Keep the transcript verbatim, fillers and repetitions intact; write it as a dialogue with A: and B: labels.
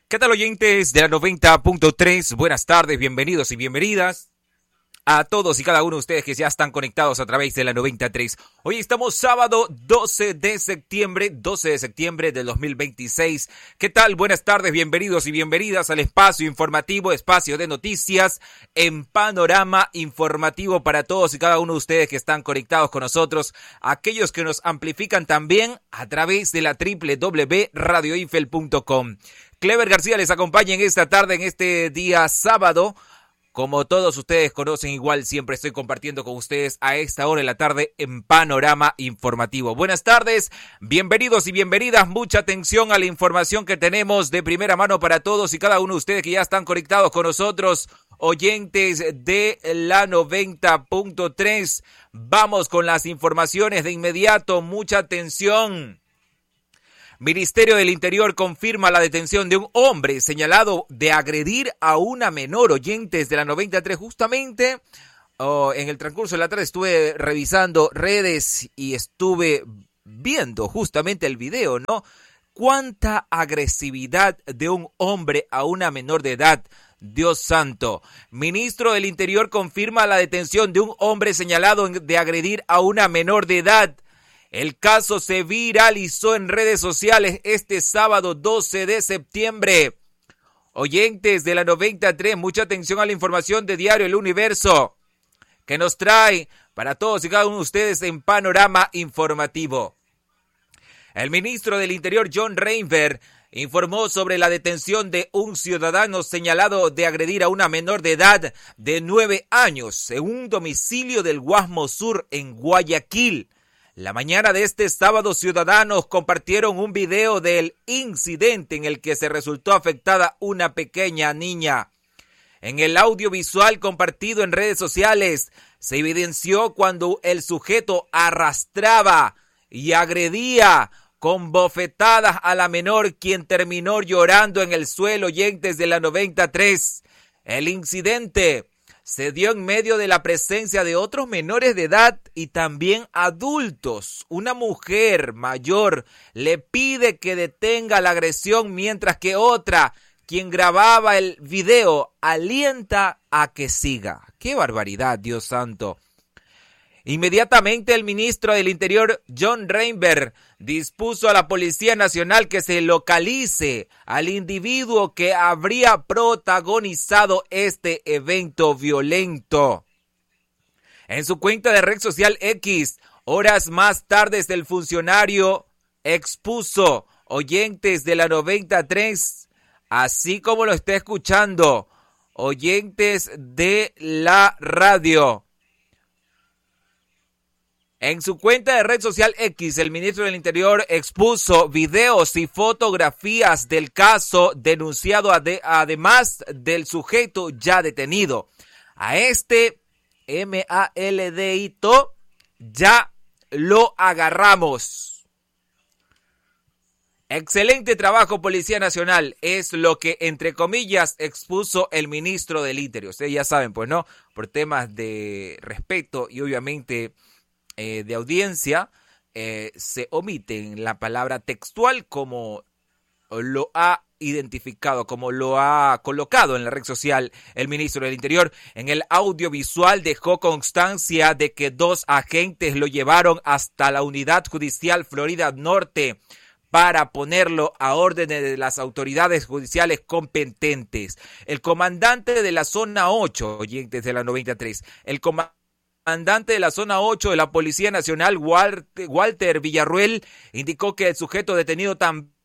A: ¿Qué tal, oyentes de la noventa punto tres? Buenas tardes, bienvenidos y bienvenidas a todos y cada uno de ustedes que ya están conectados a través de la noventa punto tres. Hoy estamos sábado doce de septiembre, doce de septiembre del dos mil veintiséis. ¿Qué tal? Buenas tardes, bienvenidos y bienvenidas al espacio informativo, espacio de noticias en Panorama Informativo para todos y cada uno de ustedes que están conectados con nosotros, aquellos que nos amplifican también a través de la doble u doble u doble u punto radio ifel punto com. Clever García les acompaña en esta tarde, en este día sábado. Como todos ustedes conocen, igual siempre estoy compartiendo con ustedes a esta hora de la tarde en Panorama Informativo. Buenas tardes, bienvenidos y bienvenidas. Mucha atención a la información que tenemos de primera mano para todos y cada uno de ustedes que ya están conectados con nosotros, oyentes de la noventa punto tres. Vamos con las informaciones de inmediato. Mucha atención. Ministerio del Interior confirma la detención de un hombre señalado de agredir a una menor. Oyentes de la noventa y tres, justamente oh, en el transcurso de la tarde estuve revisando redes y estuve viendo justamente el video, ¿no? Cuánta agresividad de un hombre a una menor de edad. Dios santo. Ministro del Interior confirma la detención de un hombre señalado de agredir a una menor de edad. El caso se viralizó en redes sociales este sábado doce de septiembre. Oyentes de la noventa y tres, mucha atención a la información de Diario El Universo, que nos trae para todos y cada uno de ustedes en Panorama Informativo. El ministro del Interior, John Reinberg, informó sobre la detención de un ciudadano señalado de agredir a una menor de edad de nueve años en un domicilio del Guasmo Sur en Guayaquil. La mañana de este sábado, ciudadanos compartieron un video del incidente en el que se resultó afectada una pequeña niña. En el audiovisual compartido en redes sociales, se evidenció cuando el sujeto arrastraba y agredía con bofetadas a la menor, quien terminó llorando en el suelo. Oyentes de la noventa y tres. El incidente se dio en medio de la presencia de otros menores de edad y también adultos. Una mujer mayor le pide que detenga la agresión, mientras que otra, quien grababa el video, alienta a que siga. ¡Qué barbaridad, Dios santo! Inmediatamente el ministro del Interior, John Reinberg, dispuso a la Policía Nacional que se localice al individuo que habría protagonizado este evento violento. En su cuenta de red social X, horas más tarde, el funcionario expuso, oyentes de la noventa y tres, así como lo está escuchando, oyentes de la radio. En su cuenta de red social X, el ministro del Interior expuso videos y fotografías del caso denunciado, ade- además del sujeto ya detenido. A este maldito ya lo agarramos. Excelente trabajo, Policía Nacional, es lo que, entre comillas, expuso el ministro del Interior. Ustedes ya saben, pues, ¿no? Por temas de respeto y obviamente Eh, de audiencia, eh, se omiten la palabra textual como lo ha identificado, como lo ha colocado en la red social el ministro del Interior. En el audiovisual dejó constancia de que dos agentes lo llevaron hasta la Unidad Judicial Florida Norte para ponerlo a órdenes de las autoridades judiciales competentes. El comandante de la zona ocho, oyentes de la noventa y tres, el comandante comandante de la zona ocho de la Policía Nacional, Walter Villarruel, indicó que el sujeto detenido también